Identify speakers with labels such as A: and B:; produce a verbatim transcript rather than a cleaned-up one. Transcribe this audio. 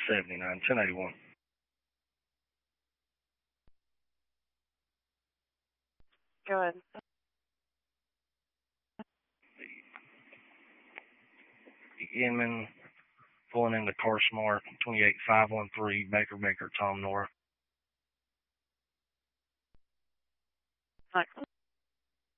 A: seventy-nine, ten eighty-one.
B: Go ahead.
A: Inman pulling into Car Smart, twenty-eight five one three, Baker Baker, Tom Nora.
B: Right.